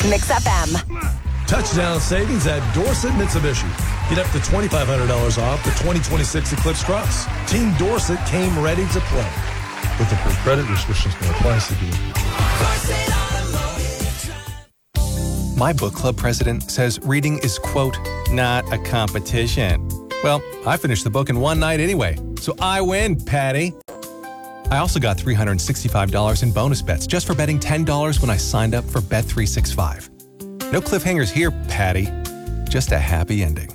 Mix FM. Touchdown savings at Dorset Mitsubishi. Get up to $2,500 off the 2026 Eclipse Cross. Team Dorset came ready to play. With the credit restrictions may apply. My book club president says reading is, quote, not a competition. Well, I finished the book in one night anyway, so I win, Patty. I also got $365 in bonus bets just for betting $10 when I signed up for Bet365. No cliffhangers here, Patty. Just a happy ending.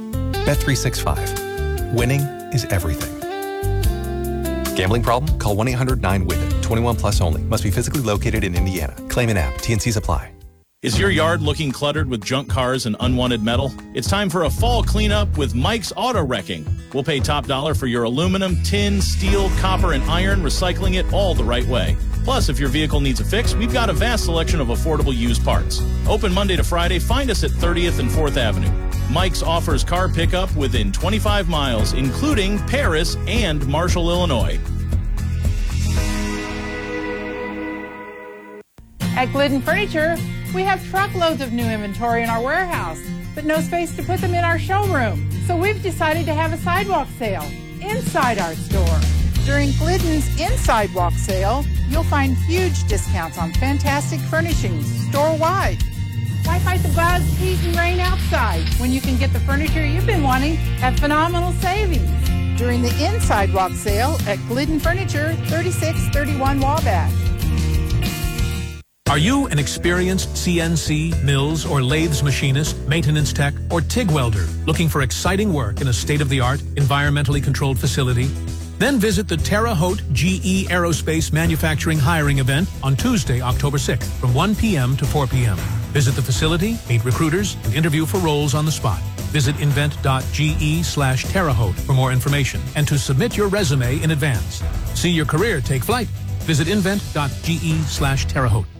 Bet365. Winning is everything. Gambling problem? Call 1-800-9-WITH-IT. 21 plus only. Must be physically located in Indiana. Claim in app. T&Cs apply. Is your yard looking cluttered with junk cars and unwanted metal? It's time for a fall cleanup with Mike's Auto Wrecking. We'll pay top dollar for your aluminum, tin, steel, copper, and iron, recycling it all the right way. Plus, if your vehicle needs a fix, we've got a vast selection of affordable used parts. Open Monday to Friday. Find us at 30th and 4th Avenue. Mike's offers car pickup within 25 miles, including Paris and Marshall, Illinois. At Glidden Furniture, we have truckloads of new inventory in our warehouse, but no space to put them in our showroom. So we've decided to have a sidewalk sale inside our store. During Glidden's Inside Walk Sale, you'll find huge discounts on fantastic furnishings store-wide. Why fight the buzz, heat, and rain outside when you can get the furniture you've been wanting at phenomenal savings? During the Inside Walk Sale at Glidden Furniture, 3631 Wabash. Are you an experienced CNC, mills, or lathes machinist, maintenance tech, or TIG welder looking for exciting work in a state-of-the-art, environmentally controlled facility? Then visit the Terre Haute GE Aerospace Manufacturing Hiring Event on Tuesday, October 6th from 1 p.m. to 4 p.m. Visit the facility, meet recruiters, and interview for roles on the spot. Visit invent.ge/Terre Haute for more information and to submit your resume in advance. See your career take flight. Visit invent.ge/Terre Haute.